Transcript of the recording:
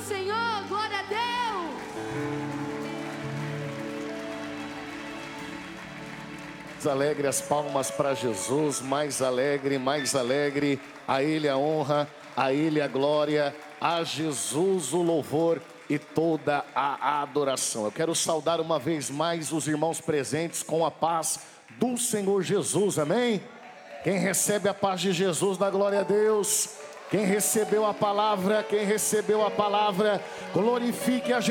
Senhor, glória a Deus. Alegre as palmas para Jesus, mais alegre, a Ele a honra, a Ele a glória, a Jesus o louvor e toda a adoração. Eu quero saudar uma vez mais os irmãos presentes com a paz do Senhor Jesus, amém? Quem recebe a paz de Jesus, dá glória a Deus. Quem recebeu a palavra, glorifique a Jesus.